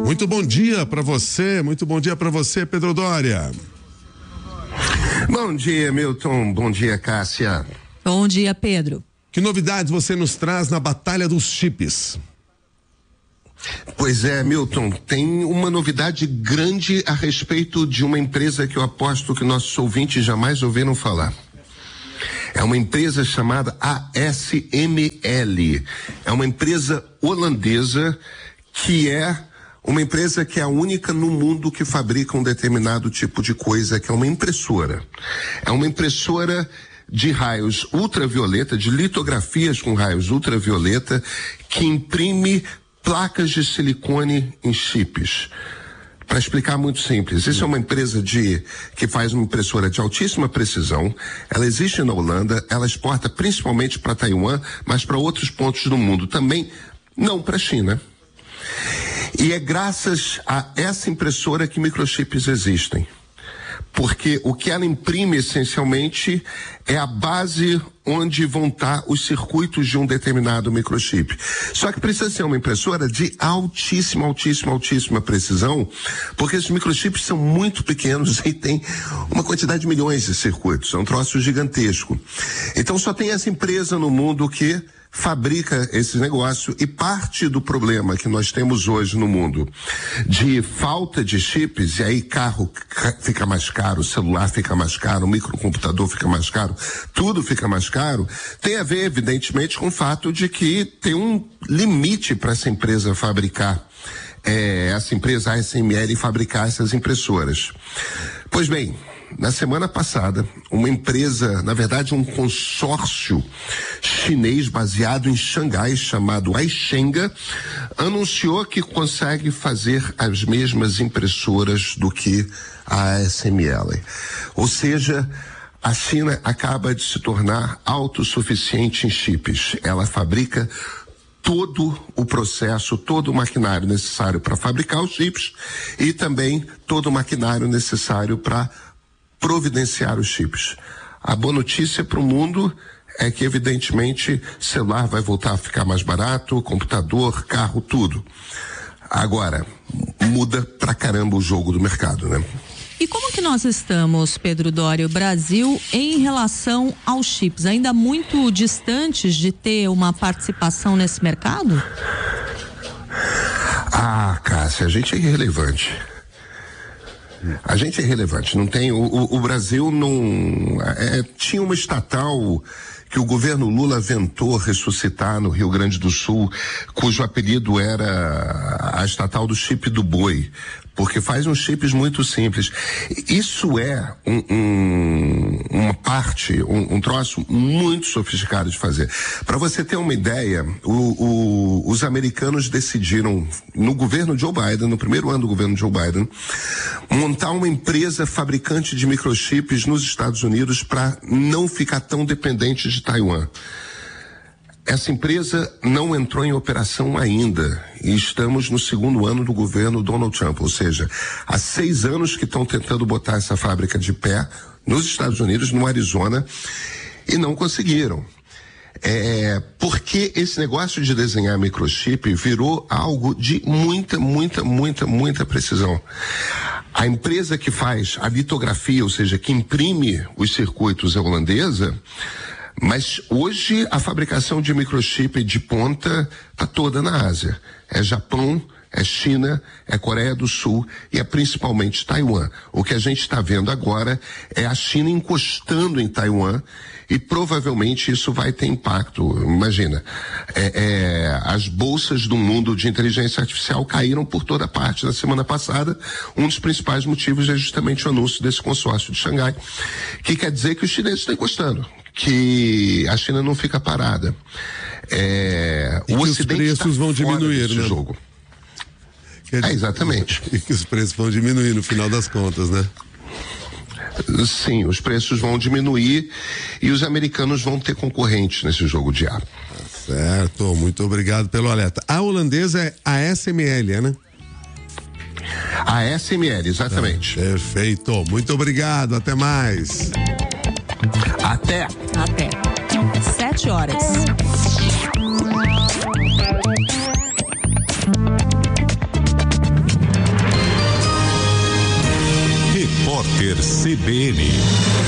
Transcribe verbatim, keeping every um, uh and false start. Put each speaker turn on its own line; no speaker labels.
Muito bom dia para você, muito bom dia para você, Pedro Doria.
Bom dia, Milton. Bom dia, Cássia.
Bom dia, Pedro.
Que novidades você nos traz na Batalha dos Chips?
Pois é, Milton, tem uma novidade grande a respeito de uma empresa que eu aposto que nossos ouvintes jamais ouviram falar. É uma empresa chamada A S M L. É uma empresa holandesa que é uma empresa que é a única no mundo que fabrica um determinado tipo de coisa, que é uma impressora. É uma impressora de raios ultravioleta, de litografias com raios ultravioleta, que imprime placas de silicone em chips. Para explicar muito simples, isso é uma empresa de que faz uma impressora de altíssima precisão. Ela existe na Holanda, ela exporta principalmente para Taiwan, mas para outros pontos do mundo também, não para a China. E é graças a essa impressora que microchips existem. Porque o que ela imprime essencialmente é a base onde vão estar os circuitos de um determinado microchip. Só que precisa ser uma impressora de altíssima, altíssima, altíssima precisão, porque esses microchips são muito pequenos e tem uma quantidade de milhões de circuitos. É um troço gigantesco. Então só tem essa empresa no mundo que fabrica esse negócio, e parte do problema que nós temos hoje no mundo de falta de chips, e aí carro fica mais caro, celular fica mais caro, microcomputador fica mais caro, tudo fica mais caro, tem a ver evidentemente com o fato de que tem um limite para essa empresa fabricar, é, essa empresa A S M L fabricar essas impressoras. Pois bem, na semana passada, uma empresa, na verdade um consórcio chinês baseado em Xangai, chamado Aishenga, anunciou que consegue fazer as mesmas impressoras do que a A S M L. Ou seja, a China acaba de se tornar autossuficiente em chips. Ela fabrica todo o processo, todo o maquinário necessário para fabricar os chips e também todo o maquinário necessário para providenciar os chips. A boa notícia para o mundo é que, evidentemente, celular vai voltar a ficar mais barato, computador, carro, tudo. Agora, muda pra caramba o jogo do mercado, né?
E como que nós estamos, Pedro Doria, o Brasil, em relação aos chips? Ainda muito distantes de ter uma participação nesse mercado?
Ah, Cássia, a gente é irrelevante. A gente é relevante, não tem, o, o, o Brasil não, é, tinha uma estatal que o governo Lula ventou ressuscitar no Rio Grande do Sul, cujo apelido era a estatal do chip do boi, porque faz uns chips muito simples. Isso é um, um, uma parte, um, um troço muito sofisticado de fazer. Para você ter uma ideia, o, o, os americanos decidiram, no governo Joe Biden, no primeiro ano do governo Joe Biden, montar uma empresa fabricante de microchips nos Estados Unidos para não ficar tão dependente de Taiwan. Essa empresa não entrou em operação ainda e estamos no segundo ano do governo Donald Trump, ou seja, há seis anos que estão tentando botar essa fábrica de pé nos Estados Unidos, no Arizona, e não conseguiram. É, porque esse negócio de desenhar microchip virou algo de muita, muita, muita, muita precisão. A empresa que faz a litografia, ou seja, que imprime os circuitos é holandesa, mas hoje a fabricação de microchip de ponta está toda na Ásia. É Japão, é China, é Coreia do Sul e é principalmente Taiwan. O que a gente está vendo agora é a China encostando em Taiwan e provavelmente isso vai ter impacto. Imagina, é, é, as bolsas do mundo de inteligência artificial caíram por toda parte na semana passada. Um dos principais motivos é justamente o anúncio desse consórcio de Xangai, que quer dizer que os chineses estão encostando, que a China não fica parada. É,
e
o
que
Ocidente
os preços
tá
vão diminuir, né?
Jogo.
Quer dizer,
é, exatamente.
E que os preços vão diminuir no final das contas, né?
Sim, os preços vão diminuir e os americanos vão ter concorrentes nesse jogo de ar.
Certo, muito obrigado pelo alerta. A holandesa é a A S M L, é, né?
A A S M L, exatamente.
Ah, perfeito, muito obrigado, até mais.
Até.
Até. Sete horas.
Repórter C B N.